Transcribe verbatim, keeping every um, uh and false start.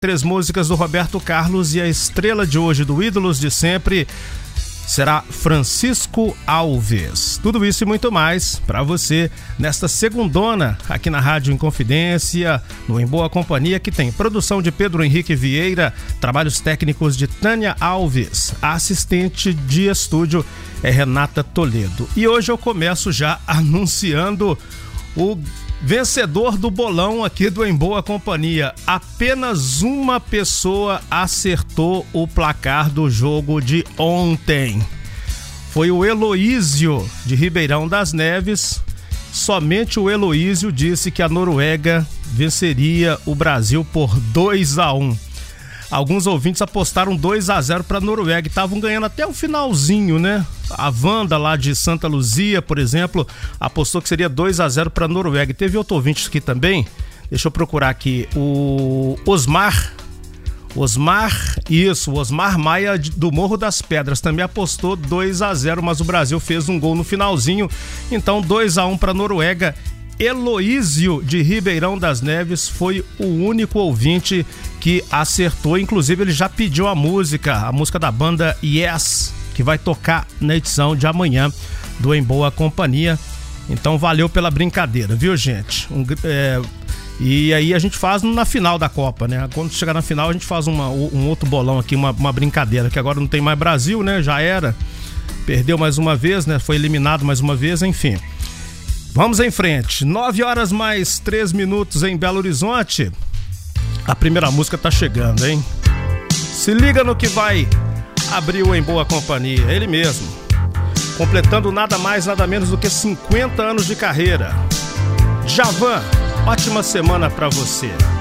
Três músicas do Roberto Carlos e a estrela de hoje do Ídolos de Sempre será Francisco Alves. Tudo isso e muito mais para você nesta segundona aqui na Rádio Inconfidência, no Em Boa Companhia, que tem produção de Pedro Henrique Vieira, trabalhos técnicos de Tânia Alves, a assistente de estúdio é Renata Toledo. E hoje eu começo já anunciando o vencedor do bolão aqui do Em Boa Companhia. Apenas uma pessoa acertou o placar do jogo de ontem. Foi o Heloísio de Ribeirão das Neves. Somente o Heloísio disse que a Noruega venceria o Brasil por dois a um. Alguns ouvintes apostaram dois a zero para a Noruega e estavam ganhando até o finalzinho, né? A Wanda lá de Santa Luzia, por exemplo, apostou que seria dois a zero para a Noruega. E teve outro ouvinte aqui também, deixa eu procurar aqui, o Osmar, Osmar, isso, o Osmar Maia do Morro das Pedras também apostou dois a zero, mas o Brasil fez um gol no finalzinho, então dois a um para a Noruega. Heloísio de Ribeirão das Neves foi o único ouvinte que acertou, inclusive ele já pediu a música, a música da banda Yes, que vai tocar na edição de amanhã do Em Boa Companhia. Então valeu pela brincadeira, viu, gente? Um, é, e aí a gente faz na final da Copa, né? Quando chegar na final a gente faz uma, um outro bolão aqui, uma, uma brincadeira, que agora não tem mais Brasil, né? Já era, perdeu mais uma vez, né? Foi eliminado mais uma vez, enfim. Vamos em frente, nove horas mais três minutos em Belo Horizonte. A primeira música tá chegando, hein? Se liga no que vai abrir o Em Boa Companhia, ele mesmo, completando nada mais, nada menos do que cinquenta anos de carreira. Djavan, ótima semana pra você.